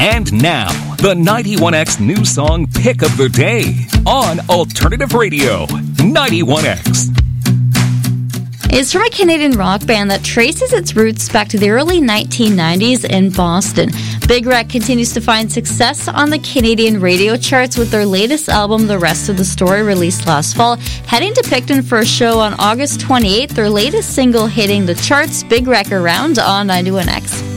And now, the 91X new song pick of the day on Alternative Radio, 91X. It's from a Canadian rock band that traces its roots back to the early 1990s in Boston. Big Wreck continues to find success on the Canadian radio charts with their latest album, The Rest of the Story, released last fall. Heading to Picton for a show on August 28th, their latest single hitting the charts, Big Wreck Around on 91X.